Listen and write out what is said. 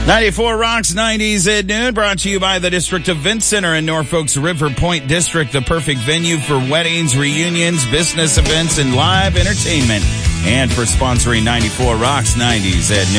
94 Rocks 90s at noon, brought to you by the District Event Center in Norfolk's River Point District, the perfect venue for weddings, reunions, business events, and live entertainment. And for sponsoring 94 Rocks 90s at noon.